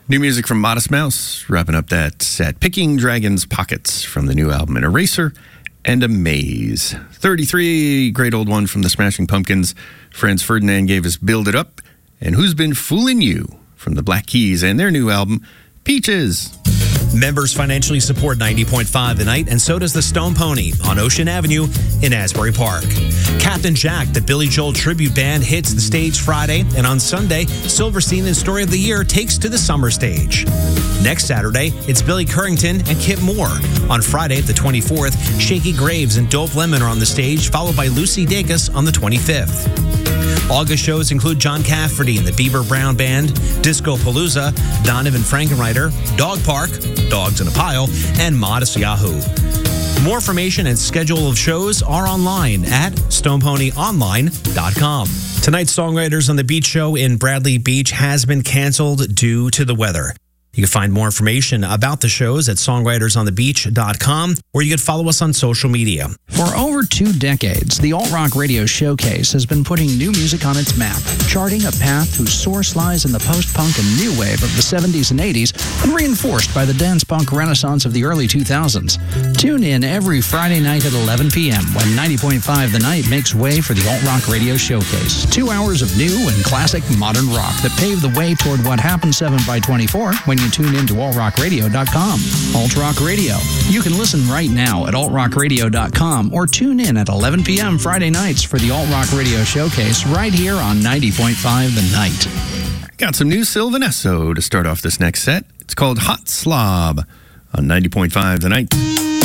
New music from Modest Mouse, wrapping up that set. Picking Dragon's Pockets from the new album, An Eraser and a Maze. 33, great old one from the Smashing Pumpkins. Franz Ferdinand gave us Build It Up. And Who's Been Fooling You from the Black Keys and their new album, Peaches. Members financially support 90.5 The Night, and so does the Stone Pony on Ocean Avenue in Asbury Park. Captain Jack, the Billy Joel tribute band, hits the stage Friday, and on Sunday, Silverstein and Story of the Year takes to the summer stage. Next Saturday, it's Billy Currington and Kip Moore. On Friday, the 24th, Shaky Graves and Dope Lemon are on the stage, followed by Lucy Dacus on the 25th. August shows include John Cafferty and the Beaver Brown Band, Disco Palooza, Donovan Frankenreiter, Dog Park, Dogs in a Pile, and Modest Yahoo. More information and schedule of shows are online at stoneponyonline.com. Tonight's Songwriters on the Beach show in Bradley Beach has been canceled due to the weather. You can find more information about the shows at songwritersonthebeach.com, or you can follow us on social media. For over 2 decades, the Alt Rock Radio Showcase has been putting new music on its map, charting a path whose source lies in the post-punk and new wave of the 70s and 80s, and reinforced by the dance-punk renaissance of the early 2000s. Tune in every Friday night at 11 p.m. when 90.5 The Night makes way for the Alt Rock Radio Showcase. 2 hours of new and classic modern rock that pave the way toward what happened 7x24 when you tune in to altrockradio.com. Alt Rock Radio. You can listen right now at altrockradio.com or tune in at 11 p.m. Friday nights for the Alt Rock Radio Showcase right here on 90.5 The Night. Got some new Sylvanesso to start off this next set. It's called Hot Slob on 90.5 The Night.